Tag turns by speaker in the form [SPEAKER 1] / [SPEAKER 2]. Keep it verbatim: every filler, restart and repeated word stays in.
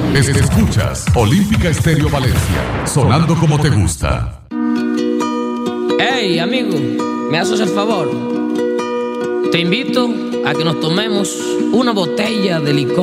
[SPEAKER 1] Es- Escuchas Olímpica Estéreo Valencia, sonando como te gusta.
[SPEAKER 2] Hey, amigo, ¿me haces el favor? Te invito a que nos tomemos una botella de licor